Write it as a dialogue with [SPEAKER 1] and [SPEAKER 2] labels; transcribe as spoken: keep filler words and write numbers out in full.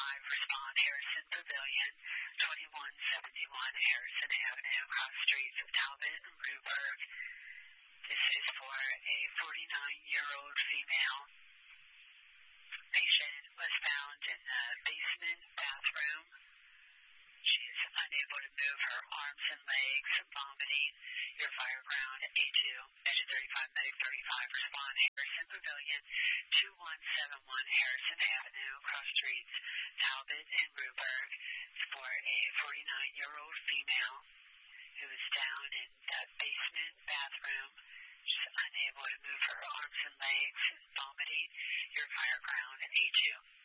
[SPEAKER 1] five, respond Harrison Pavilion, twenty-one seventy-one Harrison Avenue, cross streets of Talbot and Ruberg. This is for a forty-nine-year-old female. Patient was found in the basement bathroom. She's unable to move her arms and legs, vomiting. Your fire ground A two, engine thirty-five, medic thirty-five, respond Harrison Pavilion, two one seven one Harrison Avenue, cross streets, Talbot and Ruberg, for a forty-nine-year-old female who is down in the basement bathroom. She's unable to move her arms and legs and vomiting. Your fire ground A two.